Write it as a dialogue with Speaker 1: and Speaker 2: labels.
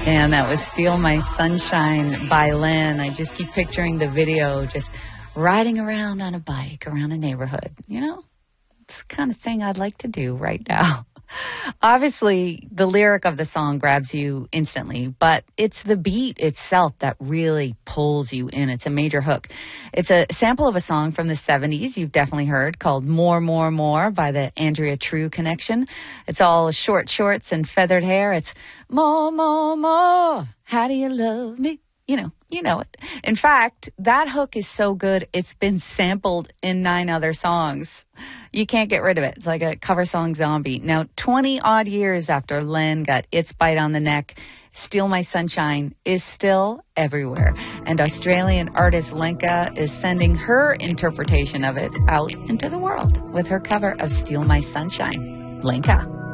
Speaker 1: And that was Steal My Sunshine by Lynn. I just keep picturing the video, just riding around on a bike around a neighborhood. You know, it's the kind of thing I'd like to do right now. Obviously, the lyric of the song grabs you instantly, but it's the beat itself that really pulls you in. It's a major hook. It's a sample of a song from the 70s you've definitely heard called More, More, More by the Andrea True Connection. It's all short shorts and feathered hair. It's more, more, more. How do you love me? You know it. In fact, that hook is so good, it's been sampled in 9 other songs. You can't get rid of it. It's like a cover song zombie. Now, 20 odd years after Len got its bite on the neck, Steal My Sunshine is still everywhere. And Australian artist Lenka is sending her interpretation of it out into the world with her cover of Steal My Sunshine. Lenka.